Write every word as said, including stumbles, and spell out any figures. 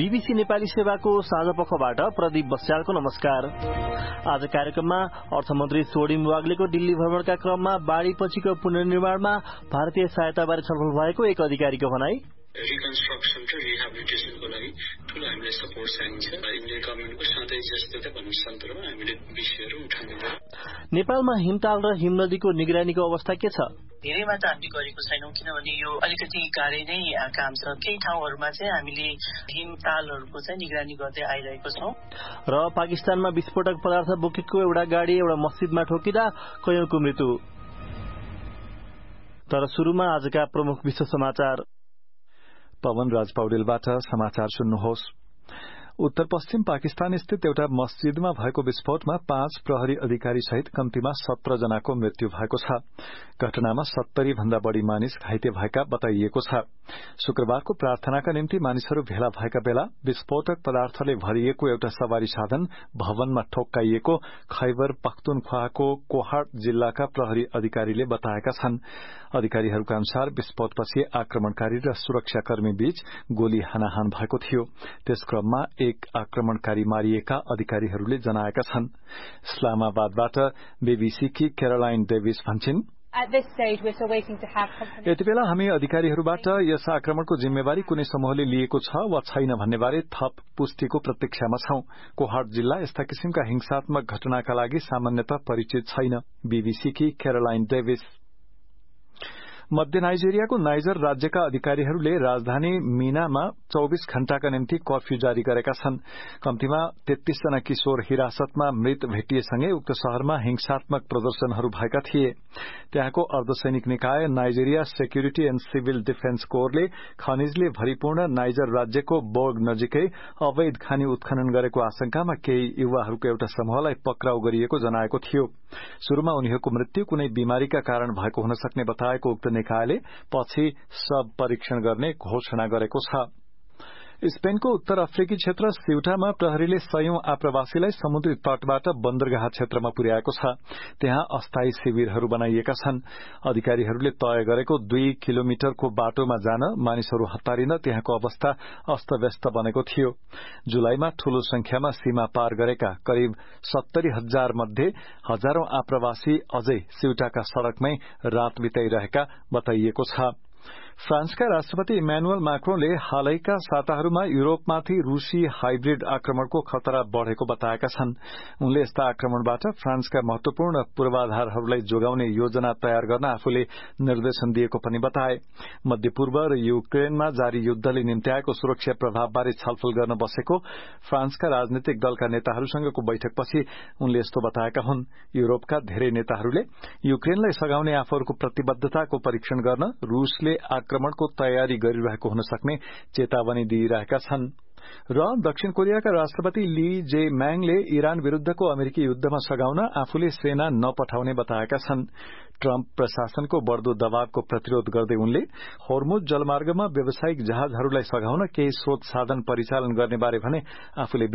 BBC Nepali सेवाको साझा पखबाट प्रदीप बस्यालको नमस्कार। आज कार्यक्रममा अर्थमन्त्री सोडिम वाग्लेको दिल्ली भ्रमणका क्रममा बाढ़ीपछिको पुनर्निर्माणमा भारतीय सहायताबारे छलफल भएको एक अधिकारीको भनाई। रिकन्स्ट्रक्सन र रिहाबिलिटेसनको लागि ठूलो हामीलाई सपोर्ट चाहिन्छ। इन्डियन गभर्नमेन्टको सधैँ जस्तो भन्ने सन्दर्भमा हामीले विषयहरू उठाउँदै। नेपालमा हिमताल र हिमनदीको निगरानीको अवस्था के छ? धेरै मात्र हामीले गरेको छैनौं, किनभने यो अलिकति गाह्रै नै काम छ। केही ठाउँहरूमा चाहिँ हामीले हिमतालहरूको चाहिँ निगरानी गर्दै आइरहेको छौं। र पाकिस्तानमा विस्फोटक पदार्थ बोकेको एउटा गाडी एउटा मस्जिदमा ठोकिँदा कयौंको मृत्यु। तर सुरुमा आजका प्रमुख विश्व समाचार। पवन राज पौडेलबाट समाचार सुन्नुहोस्। उत्तर पश्चिम पाकिस्तान स्थित एउटा मस्जिदमा भएको विस्फोटमा पाँच प्रहरी अधिकारी सहित कम्तीमा सत्र जनाको मृत्यु भएको छ। घटनामा सत्तरी भन्दा बढ़ी मानिस घाइते भएका बताइएको छ। शुक्रबारको प्रार्थनाका निम्ति मानिसहरू भेला भएका बेला विस्फोटक पदार्थले भरिएको एउटा सवारी साधन भवनमा ठोक्काइएको खैबर पख्तुनख्वाको कोहाट जिल्लाका प्रहरी अधिकारीले बताएका छन्। अधिकारीहरूका अनुसार विस्फोटपछि आक्रमणकारी र सुरक्षाकर्मी बीच गोली हानाहान भएको थियो। त्यस क्रममा एक आक्रमणकारी मारिएका अधिकारीहरूले जनाएका छन्। इस्लामाबादबाट बीबीसीकी केरोलाइन डेभिस भन्छिन्, यति बेला हामी अधिकारीहरूबाट यस आक्रमणको जिम्मेवारी कुनै समूहले लिएको छ वा छैन भन्नेबारे थप पुष्टिको प्रतीक्षामा छौं। कोहाट जिल्ला यस्ता किसिमका हिंसात्मक घटनाका लागि सामान्यतः परिचित छैन। बीबीसीकी केरोलाइन डेभिस। मध्य नाइजेरियाको नाइजर राज्यका अधिकारीहरूले राजधानी मीनामा चौबीस घण्टाका निम्ति कर्फ्यू जारी गरेका छन्। कम्तीमा तेत्तीस जना किशोर हिरासतमा मृत भेटिएसँगै उक्त शहरमा हिंसात्मक प्रदर्शनहरू भएका थिए। त्यहाँको अर्धसैनिक निकाय Nigeria security and civil defence कोरले खनिजले भरिपूर्ण नाइजर राज्यको बोर्ग नजिकै अवैध खानी उत्खनन गरेको आशंकामा केही युवाहरूको एउटा समूहलाई पक्राउ गरिएको जनाएको थियो। शुरूमा उनीहरूको मृत्यु कुनै बिमारीका कारण भएको हुन सक्ने बताएको उक्त निकायले पछि सब परीक्षण गर्ने घोषणा गरेको छ। स्पेनको उत्तर अफ्रिकी क्षेत्र सिउटामा प्रहरीले सयौं आप्रवासीलाई समुद्री तटबाट बन्दरगाह क्षेत्रमा पुर्याएको छ। त्यहाँ अस्थायी शिविरहरू बनाइएका छन्। अधिकारीहरूले तय गरेको दुई किलोमिटरको बाटोमा जान मानिसहरू हतारिन त्यहाँको अवस्था अस्तव्यस्त बनेको थियो। जुलाईमा ठूलो संख्यामा सीमा पार गरेका करिब सत्तरी हजार मध्ये हजारौं आप्रवासी अझै सिउटाका सड़कमै रात बिताइरहेका बताइएको छ। फ्रान्सका राष्ट्रपति इमानुएल मैक्रोनले हालैका साताहरूमा यूरोपमाथि रूसी हाइब्रिड आक्रमणको खतरा बढ़ेको बताएका छन्। उनले यस्ता आक्रमणबाट फ्रान्सका महत्वपूर्ण पूर्वाधारहरूलाई जोगाउने योजना तयार गर्न आफूले निर्देशन दिएको पनि बताए। मध्यपूर्व र युक्रेनमा जारी युद्धले निम्त्याएको सुरक्षा प्रभावबारे छलफल गर्न बसेको फ्रान्सका राजनीतिक दलका नेताहरूसँगको बैठकपछि उनले यस्तो बताएका हुन्। यूरोपका धेरै नेताहरूले युक्रेनलाई सघाउने आफूहरूको प्रतिबद्धताको परीक्षण गर्न रूसले आक्रमणको तयारी गरिरहेको हुन सक्ने चेतावनी दिइरहेका छन्। र दक्षिण कोरियाका राष्ट्रपति ली जे म्याङले इरान विरूद्धको अमेरिकी युद्धमा सघाउन आफूले सेना नपठाउने बताएका छन्। ट्रम्प प्रशासनको बढ़दो दबावको प्रतिरोध गर्दै उनले होर्मुज जलमार्गमा व्यावसायिक जहाजहरूलाई सघाउन केही स्रोत साधन परिचालन गर्ने बारे भने आफूले